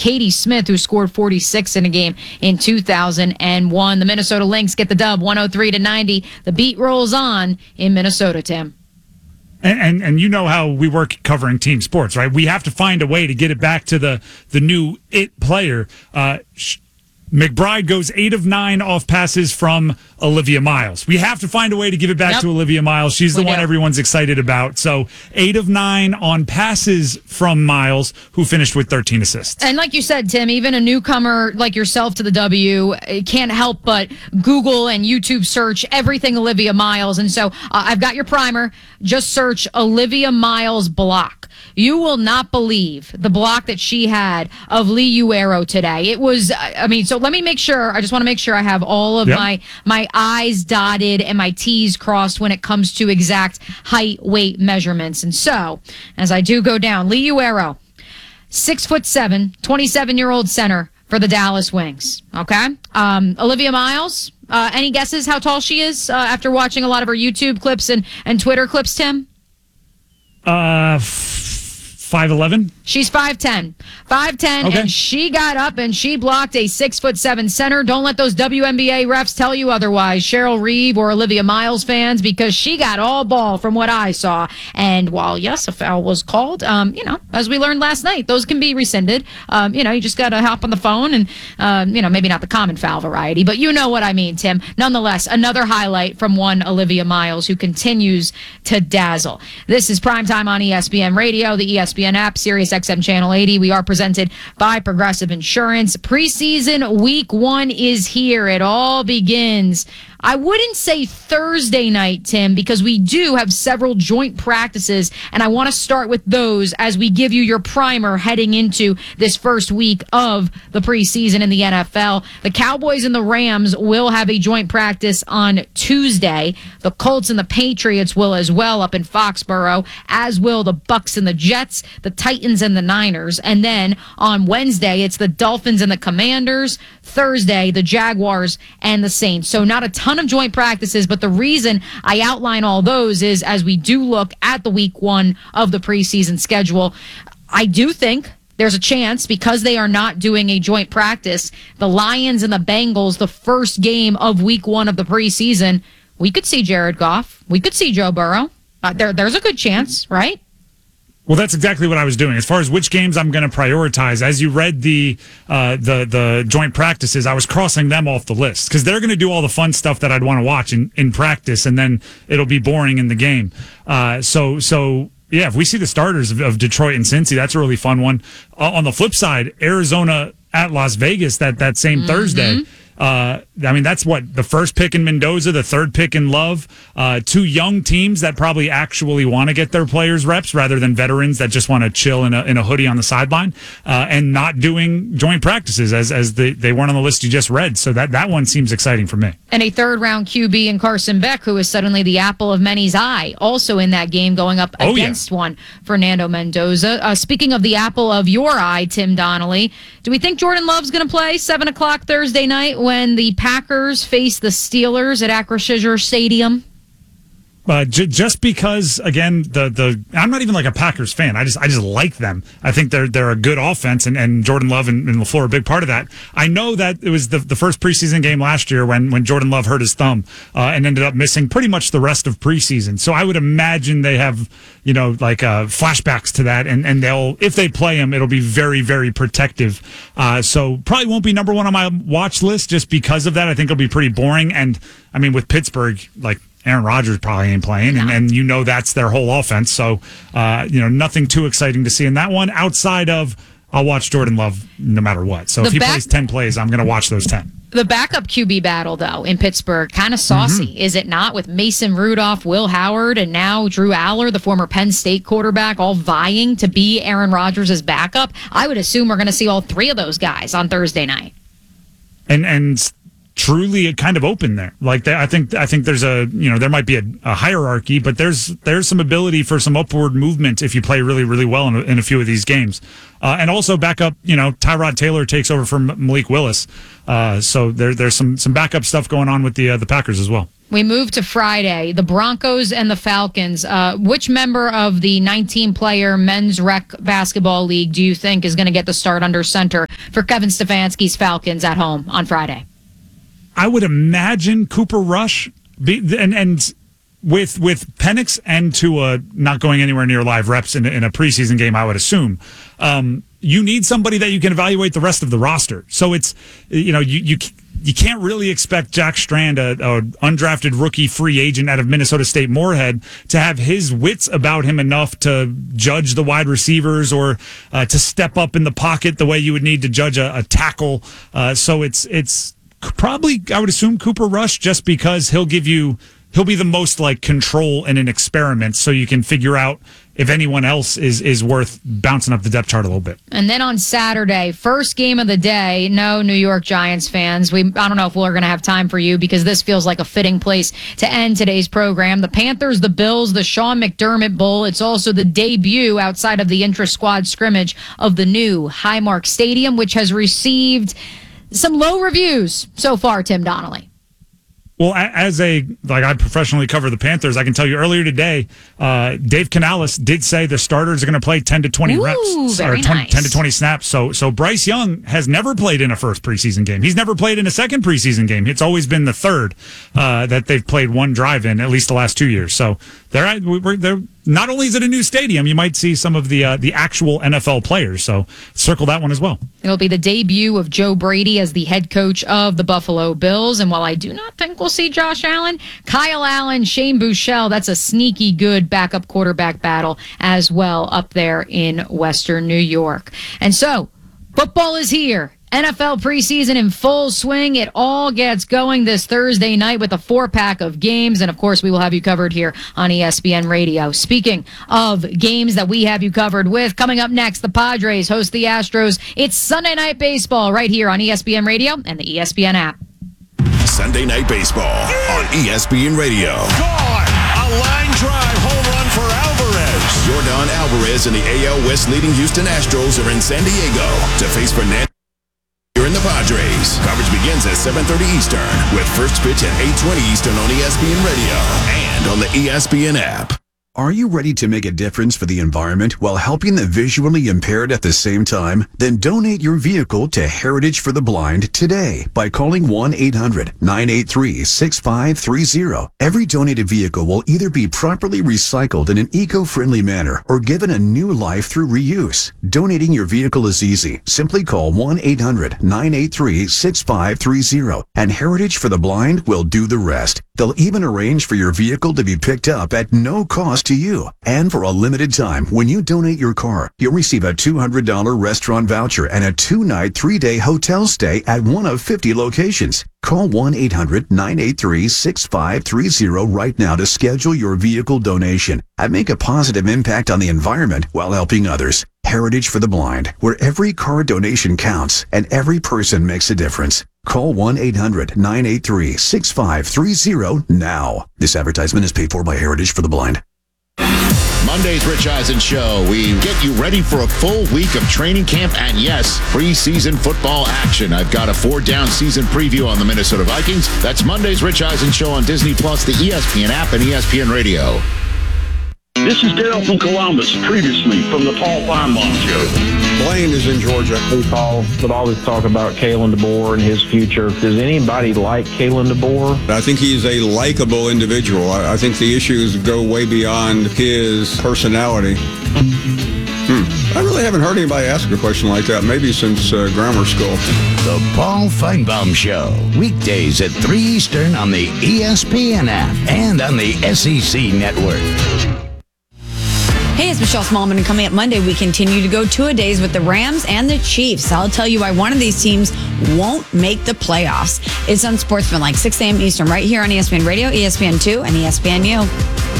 Katie Smith, who scored 46 in a game in 2001. The Minnesota Lynx get the dub 103-90. The beat rolls on in Minnesota, Tim. And you know how we work covering team sports, right? We have to find a way to get it back to the new it player. McBride goes 8 of 9 off passes from Olivia Miles. We have to find a way to give it back to Olivia Miles. She's the one everyone's excited about. So 8 of 9 on passes from Miles, who finished with 13 assists. And like you said, Tim, even a newcomer like yourself to the W can't help but Google and YouTube search everything Olivia Miles. And so I've got your primer. Just search Olivia Miles block. You will not believe the block that she had of Lee Uero today. It was, so let me make sure. I just want to make sure I have all of my I's dotted and my T's crossed when it comes to exact height, weight measurements. And so, as I do go down, Lee Uero, 6'7", 27-year-old center for the Dallas Wings. Okay. Olivia Miles, any guesses how tall she is after watching a lot of her YouTube clips and Twitter clips, Tim? 5'11"? She's 5'10". 5'10", okay. And she got up and she blocked a 6'7" center. Don't let those WNBA refs tell you otherwise, Cheryl Reeve or Olivia Miles fans, because she got all ball from what I saw. And while, yes, a foul was called, as we learned last night, those can be rescinded. You just got to hop on the phone and, maybe not the common foul variety, but you know what I mean, Tim. Nonetheless, another highlight from one Olivia Miles, who continues to dazzle. This is Primetime on ESPN Radio, the ESPN app, Sirius XM Channel 80. We are presented by Progressive Insurance. Preseason week 1 is here. It all begins, I wouldn't say Thursday night, Tim, because we do have several joint practices, and I want to start with those as we give you your primer heading into this first week of the preseason in the NFL. The Cowboys and the Rams will have a joint practice on Tuesday. The Colts and the Patriots will as well up in Foxborough, as will the Bucks and the Jets, the Titans and the Niners. And then on Wednesday, it's the Dolphins and the Commanders. Thursday, the Jaguars and the Saints. So not a ton of joint practices, but the reason I outline all those is as we do look at the week 1 of the preseason schedule, I do think there's a chance, because they are not doing a joint practice, the Lions and the Bengals, the first game of week 1 of the preseason, we could see Jared Goff. We could see Joe Burrow. There's a good chance, right? Well, that's exactly what I was doing. As far as which games I'm going to prioritize, as you read the joint practices, I was crossing them off the list because they're going to do all the fun stuff that I'd want to watch in practice, and then it'll be boring in the game. So yeah, if we see the starters of Detroit and Cincy, that's a really fun one. On the flip side, Arizona at Las Vegas that same Thursday. That's what the first pick in Mendoza, the third pick in Love, 2 young teams that probably actually want to get their players reps rather than veterans that just want to chill in a hoodie on the sideline, and not doing joint practices as they weren't on the list you just read. So that one seems exciting for me. And a third-round QB in Carson Beck, who is suddenly the apple of many's eye, also in that game going up against one Fernando Mendoza. Speaking of the apple of your eye, Tim Donnelly, do we think Jordan Love's going to play 7 o'clock Thursday night when the Packers face the Steelers at Acrisure Stadium? Just because, again, I'm not even like a Packers fan. I just like them. I think they're a good offense, and Jordan Love and LaFleur are a big part of that. I know that it was the first preseason game last year when Jordan Love hurt his thumb and ended up missing pretty much the rest of preseason. So I would imagine they have flashbacks to that, and if they play him, it'll be very, very protective. So probably won't be number 1 on my watch list just because of that. I think it'll be pretty boring. And I mean, with Pittsburgh, Aaron Rodgers probably ain't playing, and that's their whole offense. So, nothing too exciting to see in that one outside of I'll watch Jordan Love no matter what. So if he plays 10 plays, I'm going to watch those 10. The backup QB battle, though, in Pittsburgh, kind of saucy, is it not? With Mason Rudolph, Will Howard, and now Drew Aller, the former Penn State quarterback, all vying to be Aaron Rodgers' backup. I would assume we're going to see all 3 of those guys on Thursday night. And truly kind of open there. I think there's there might be a hierarchy, but there's some ability for some upward movement if you play really, really well in a few of these games. And also backup, Tyrod Taylor takes over from Malik Willis. So there's some backup stuff going on with the Packers as well. We move to Friday. The Broncos and the Falcons. Which member of the 19-player men's rec basketball league do you think is going to get the start under center for Kevin Stefanski's Falcons at home on Friday? I would imagine Cooper Rush, and with Penix and Tua not going anywhere near live reps in a preseason game, I would assume. You need somebody that you can evaluate the rest of the roster. So it's, you can't really expect Jack Strand, a undrafted rookie free agent out of Minnesota State Moorhead, to have his wits about him enough to judge the wide receivers or to step up in the pocket the way you would need to judge a tackle. So it's probably, I would assume, Cooper Rush, just because he'll be the most like control in an experiment, so you can figure out if anyone else is worth bouncing up the depth chart a little bit. And then on Saturday, first game of the day, no New York Giants fans. I don't know if we're going to have time for you, because this feels like a fitting place to end today's program. The Panthers, the Bills, the Sean McDermott Bowl. It's also the debut outside of the intra-squad scrimmage of the new Highmark Stadium, which has received some low reviews so far, Tim Donnelly. Well, I professionally cover the Panthers. I can tell you earlier today, Dave Canales did say the starters are going to play 10 to 20 reps, or 10 to 20 snaps. So Bryce Young has never played in a first preseason game. He's never played in a second preseason game. It's always been the third that they've played one drive in, at least the last 2 years. So they're not only is it a new stadium, you might see some of the actual NFL players. So circle that one as well. It'll be the debut of Joe Brady as the head coach of the Buffalo Bills. And while I do not think we'll see Josh Allen, Kyle Allen, Shane Buechele, that's a sneaky good backup quarterback battle as well up there in Western New York. And so football is here. NFL preseason in full swing. It all gets going this Thursday night with a 4-pack of games. And, of course, we will have you covered here on ESPN Radio. Speaking of games that we have you covered with, coming up next, the Padres host the Astros. It's Sunday Night Baseball right here on ESPN Radio and the ESPN app. Sunday Night Baseball on ESPN Radio. Gone! A line drive home run for Alvarez. Yordan Alvarez and the AL West leading Houston Astros are in San Diego to face Fernando in the Padres. Coverage begins at 7:30 Eastern with first pitch at 8:20 Eastern on ESPN Radio and on the ESPN app. Are you ready to make a difference for the environment while helping the visually impaired at the same time? Then donate your vehicle to Heritage for the Blind today by calling 1-800-983-6530. Every donated vehicle will either be properly recycled in an eco-friendly manner or given a new life through reuse. Donating your vehicle is easy. Simply call 1-800-983-6530 and Heritage for the Blind will do the rest. They'll even arrange for your vehicle to be picked up at no cost to you. And for a limited time, when you donate your car, you'll receive a $200 restaurant voucher and a 2-night, 3-day hotel stay at one of 50 locations. Call 1-800-983-6530 right now to schedule your vehicle donation and make a positive impact on the environment while helping others. Heritage for the Blind, where every car donation counts and every person makes a difference. Call 1-800-983-6530 now. This advertisement is paid for by Heritage for the Blind. Monday's Rich Eisen Show. We get you ready for a full week of training camp and, yes, preseason football action. I've got a 4-down season preview on the Minnesota Vikings. That's Monday's Rich Eisen Show on Disney+, the ESPN app, and ESPN Radio. This is Dale from Columbus, previously from the Paul Feinbaum Show. Blaine is in Georgia. Paul would always talk about Kalen DeBoer and his future. Does anybody like Kalen DeBoer? I think he's a likable individual. I think the issues go way beyond his personality. I really haven't heard anybody ask a question like that, maybe since grammar school. The Paul Feinbaum Show, weekdays at 3 Eastern on the ESPN app and on the SEC Network. Hey, it's Michelle Smallman, and coming up Monday, we continue to go two-a-days with the Rams and the Chiefs. I'll tell you why one of these teams won't make the playoffs. It's Unsportsmanlike, 6 a.m. Eastern, right here on ESPN Radio, ESPN2, and ESPNU.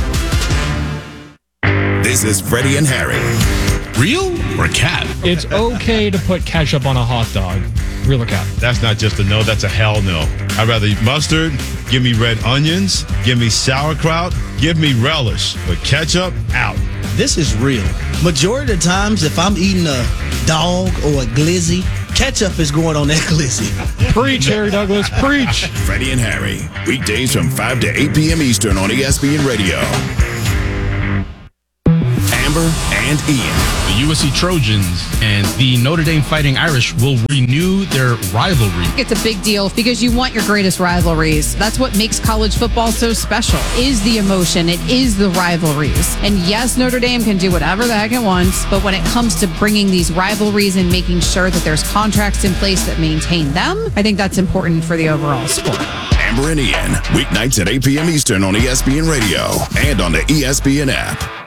This is Freddie and Harry. Real or cat? It's okay to put ketchup on a hot dog. Real or cat? That's not just a no, that's a hell no. I'd rather eat mustard, give me red onions, give me sauerkraut, give me relish. But ketchup, out. This is real. Majority of the times, if I'm eating a dog or a glizzy, ketchup is going on that glizzy. Preach, Harry Douglas, preach. Freddie and Harry, weekdays from 5 to 8 p.m. Eastern on ESPN Radio. Amber and Ian. The USC Trojans and the Notre Dame Fighting Irish will renew their rivalry. It's a big deal because you want your greatest rivalries. That's what makes college football so special, is the emotion. It is the rivalries. And yes, Notre Dame can do whatever the heck it wants, but when it comes to bringing these rivalries and making sure that there's contracts in place that maintain them, I think that's important for the overall sport. Amber and Ian, weeknights at 8 p.m. Eastern on ESPN Radio and on the ESPN app.